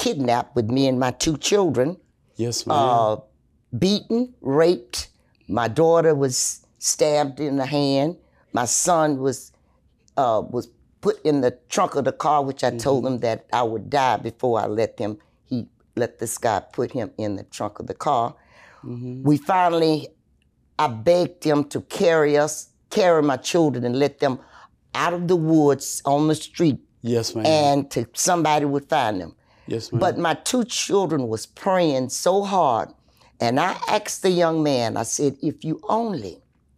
kidnapped with me and my 2 children. Yes, ma'am. Beaten, raped. My daughter was stabbed in the hand. My son was put in the trunk of the car, which I told him that I would die before I let him. He let this guy put him in the trunk of the car. We finally, I begged him to carry my children and let them out of the woods on the street. Yes, ma'am. And somebody would find them. Yes, ma'am. But my 2 children was praying so hard. And I asked the young man, I said, if you only,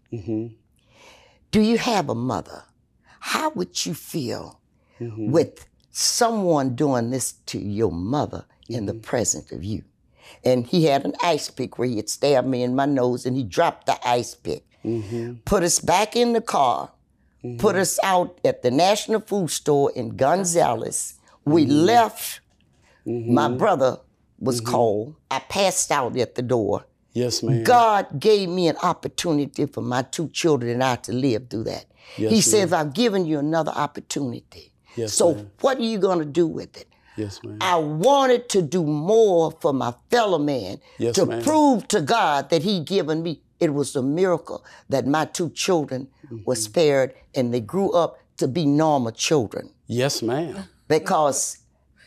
do you have a mother? How would you feel with someone doing this to your mother in the presence of you? And he had an ice pick where he had stabbed me in my nose, and he dropped the ice pick, put us back in the car, put us out at the National Food Store in Gonzales. We left. My brother was cold. I passed out at the door. Yes, ma'am. God gave me an opportunity for my 2 children and I to live through that. Yes, he ma'am. says, I've given you another opportunity. Yes, so ma'am. what are you going to do with it? Yes, ma'am. I wanted to do more for my fellow man, Yes, to ma'am. prove to God that he'd given me. It was a miracle that my 2 children were spared and they grew up to be normal children. Yes, ma'am. Because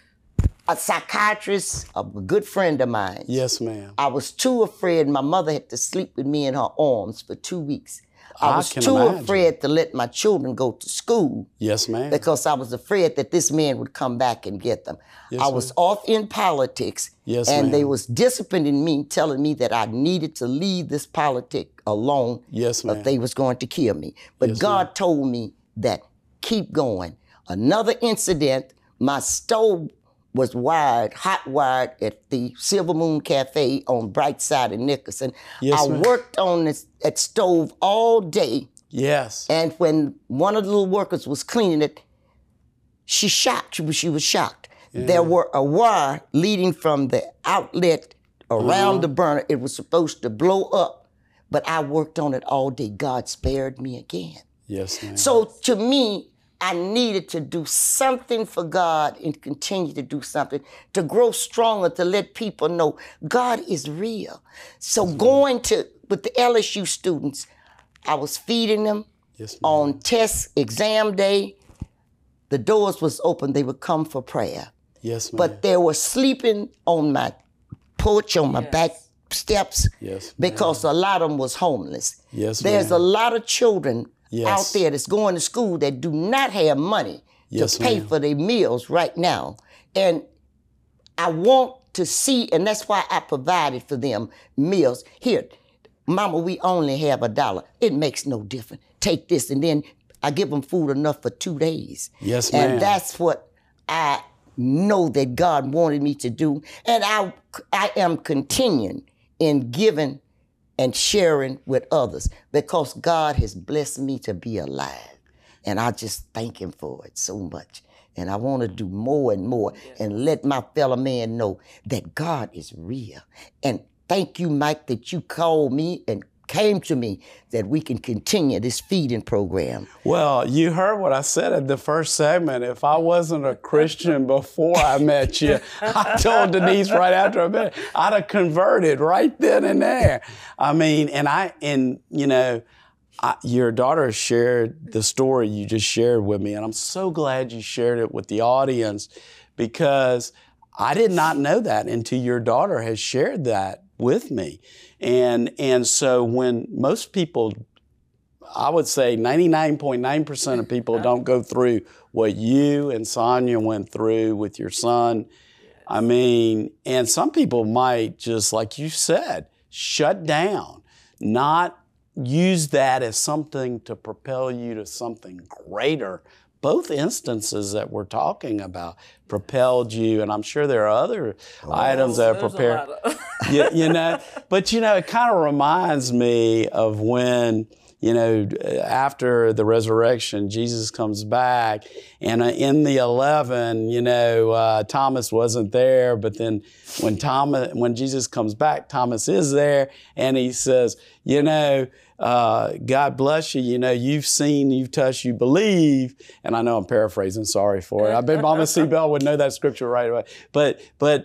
a psychiatrist, a good friend of mine, Yes, ma'am. I was too afraid. My mother had to sleep with me in her arms for 2 weeks. I was can too imagine. afraid to let my children go to school Yes, ma'am. because I was afraid that this man would come back and get them. Yes, I was off in politics, Yes, and they ma'am. was disciplining me, telling me that I needed to leave this politic alone Yes, ma'am. if they was going to kill me. But Yes, God told me that keep going. Another incident, my stove was hot wired at the Silver Moon Cafe on Brightside in Nicholson. Yes, I ma'am. worked on that stove all day, Yes. and when one of the little workers was cleaning it, she was shocked. There were a wire leading from the outlet around the burner. It was supposed to blow up, but I worked on it all day. God spared me again. Yes, ma'am. So to me, I needed to do something for God and continue to do something to grow stronger, to let people know God is real. So going with the LSU students, I was feeding them Yes, ma'am. on test exam day. The doors was open. They would come for prayer. Yes, ma'am. But they were sleeping on my porch, on my back steps, Yes, because a lot of them was homeless. Yes, There's ma'am. a lot of children Yes. out there that's going to school that do not have money Yes, to pay ma'am. for their meals right now. And I want to see, and that's why I provided for them meals. Here, Mama, we only have $1. It makes no difference. Take this, and then I give them food enough for 2 days. Yes, ma'am. And that's what I know that God wanted me to do. And I am continuing in giving and sharing with others because God has blessed me to be alive. And I just thank him for it so much. And I want to do more and more and let my fellow man know that God is real. And thank you, Mike, that you called me and came to me that we can continue this feeding program. Well, you heard what I said at the first segment. If I wasn't a Christian before I met you, I told Denise right after I met her, I'd have converted right then and there. I mean, your daughter shared the story you just shared with me, and I'm so glad you shared it with the audience because I did not know that until your daughter has shared that with me. And so when most people, I would say 99.9% of people don't go through what you and Sonia went through with your son. I mean, and some people might just, like you said, shut down, not use that as something to propel you to something greater. Both instances that we're talking about propelled you, and I'm sure there are other items that prepared. But it kind of reminds me of when after the resurrection, Jesus comes back, and in the 11, Thomas wasn't there, but then when Jesus comes back, Thomas is there, and he says, God bless you. You've seen, you've touched, you believe. And I know I'm paraphrasing. Sorry for it. I bet Mama Seabell would know that scripture right away. But